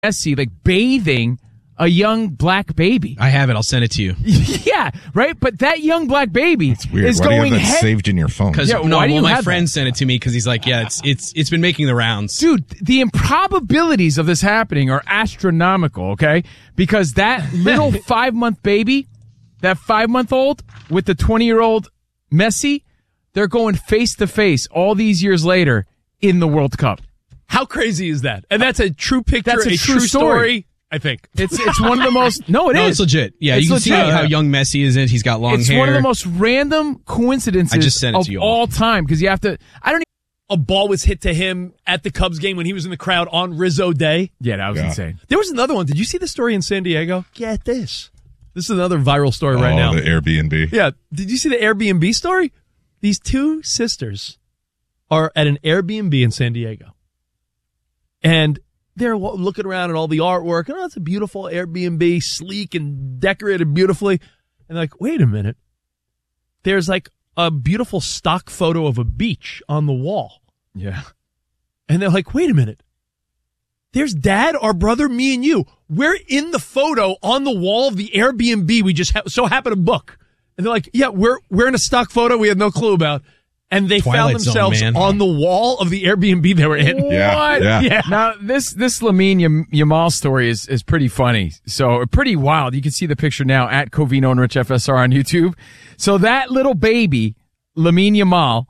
Messi like bathing a young black baby. I have it. I'll send it to you. Yeah, right. But that young black baby is Why going do you have that saved in your phone? Because my friend sent it to me because he's like, yeah, it's been making the rounds. Dude, the improbabilities of this happening are astronomical. Okay, because that little 5-month baby, that 5-month-old with the 20-year-old Messi, they're going face to face all these years later in the World Cup. How crazy is that? And that's a true picture. That's a true story. I think it's one of the most. No, it is. It's legit. Yeah, it's you can legit. see how young Messi is. He's got long hair. It's one of the most random coincidences I just sent it to you all time because you have to. I don't. A ball was hit to him at the Cubs game when he was in the crowd on Rizzo Day. Yeah, that was insane. There was another one. Did you see the story in San Diego? Get this. This is another viral story right now. The Airbnb. Yeah. Did you see the Airbnb story? These two sisters are at an Airbnb in San Diego. And they're looking around at all the artwork. And, it's a beautiful Airbnb, sleek and decorated beautifully. And they're like, wait a minute. There's like a beautiful stock photo of a beach on the wall. Yeah. And they're like, wait a minute. There's Dad, our brother, me, and you. We're in the photo on the wall of the Airbnb we just so happened to book. And they're like, yeah, we're in a stock photo we had no clue about. And they Twilight found themselves Zone, on the wall of the Airbnb they were in. Yeah. Now, this Lamine Yamal story is pretty funny. So, pretty wild. You can see the picture now at Covino and Rich FSR on YouTube. So, that little baby, Lamine Yamal,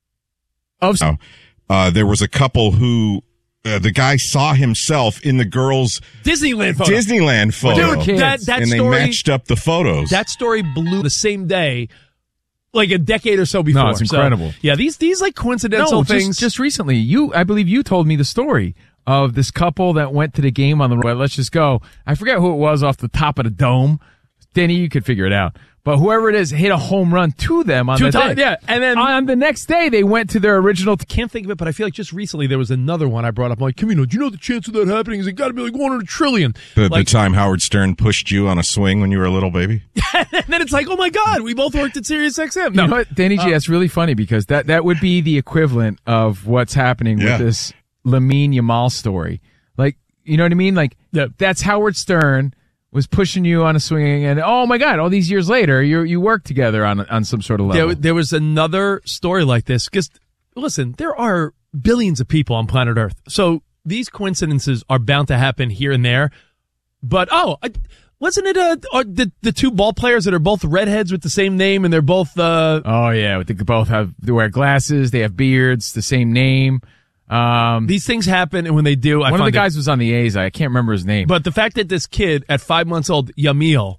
there was a couple who the guy saw himself in the girl's Disneyland photo. Dude, that and story, they matched up the photos. That story blew the same day, like a decade or so before. No, it's incredible. So, yeah, these like coincidental things. Just recently, I believe you told me the story of this couple that went to the game on the road. Let's just go. I forget who it was off the top of the dome. Danny, you could figure it out. But whoever it is hit a home run to them on the day. Yeah, and then on the next day, they went to their original. Can't think of it, but I feel like just recently there was another one I brought up. I'm like, Camino, do you know the chance of that happening? Is it got to be like 1 in a trillion? The time Howard Stern pushed you on a swing when you were a little baby? And then it's like, oh my God, we both worked at Sirius XM. No, you know what, Danny G, that's really funny because that would be the equivalent of what's happening with this Lamine Yamal story. Like, you know what I mean? Like, that's Howard Stern was pushing you on a swing, and oh my God, all these years later, you work together on some sort of level. There was another story like this, because, listen, there are billions of people on planet Earth, so these coincidences are bound to happen here and there, but, wasn't it the two ball players that are both redheads with the same name, and they're both... oh, yeah, they wear glasses, they have beards, the same name. These things happen, and when they do, one of the guys was on the A's. I can't remember his name. But the fact that this kid at 5 months old, Lamine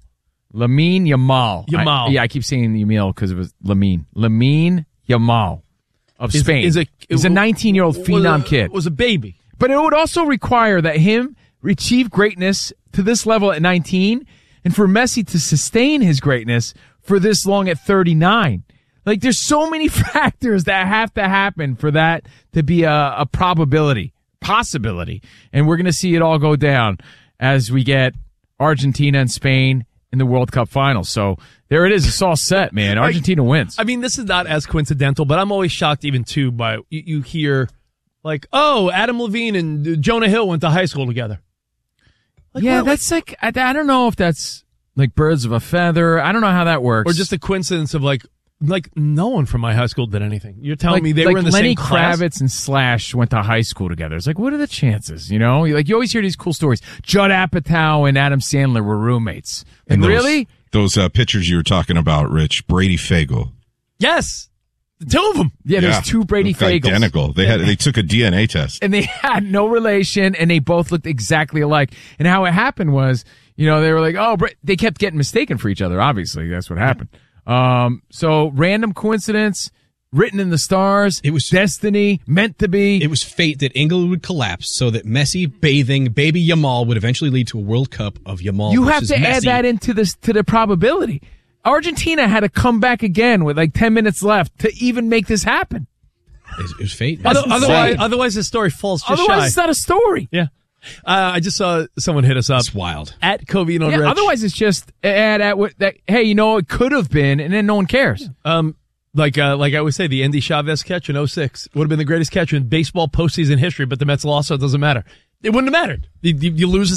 Yamal. I keep saying Yamil because it was Lamine Yamal of Spain. He's a 19-year-old phenom kid. Was a baby. But it would also require that him achieve greatness to this level at 19, and for Messi to sustain his greatness for this long at 39. Like, there's so many factors that have to happen for that to be a possibility. And we're going to see it all go down as we get Argentina and Spain in the World Cup finals. So there it is. It's all set, man. Argentina wins. I mean, this is not as coincidental, but I'm always shocked even, too, by you hear, like, oh, Adam Levine and Jonah Hill went to high school together. Like, yeah, that's like, I don't know if that's like birds of a feather. I don't know how that works. Or just a coincidence of like no one from my high school did anything. You're telling me they were in the Lenny same class? Lenny Kravitz and Slash went to high school together. It's like, what are the chances? You know, like you always hear these cool stories. Judd Apatow and Adam Sandler were roommates. And really? Those pictures you were talking about, Rich, Brady Fagel. Yes. The two of them. Yeah, there's two Brady Fagels. Identical. They took a DNA test. And they had no relation, and they both looked exactly alike. And how it happened was, you know, they were like, they kept getting mistaken for each other, obviously. That's what happened. So random coincidence, written in the stars. It was destiny, meant to be. It was fate that England would collapse so that Messi bathing baby Yamal would eventually lead to a World Cup of Yamal. You have versus to Messi. add that into to the probability. Argentina had to come back again with like 10 minutes left to even make this happen. It was fate. Otherwise, the story falls just Otherwise, shy. it's not a story. Yeah. I just saw someone hit us up. It's wild. At Covino Rich. Otherwise, it's just hey, you know, it could have been, and then no one cares. Like I always say, the Andy Chavez catch in 2006 would have been the greatest catch in baseball postseason history, but the Mets lost, so it doesn't matter. It wouldn't have mattered. You lose